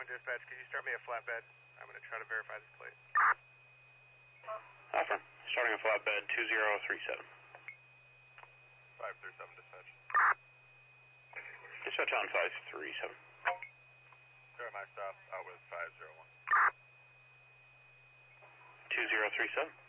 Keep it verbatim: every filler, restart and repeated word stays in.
Dispatch, could you start me a flatbed? I'm going to try to verify this plate. Affirm. Starting a flatbed two zero three seven. five three seven dispatch. Dispatch on five three seven. Sorry, my stop out with five zero one. two zero three seven.